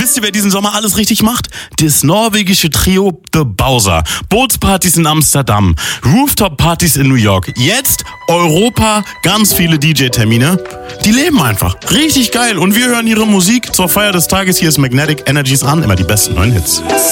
wisst ihr, wer diesen Sommer alles richtig macht? Das norwegische Trio The Bowser. Bootspartys in Amsterdam, Rooftop-Partys in New York. Jetzt Europa, ganz viele DJ-Termine. Die leben einfach. Richtig geil. Und wir hören ihre Musik zur Feier des Tages. Hier ist Magnetic Energies an. Immer die besten neuen Hits.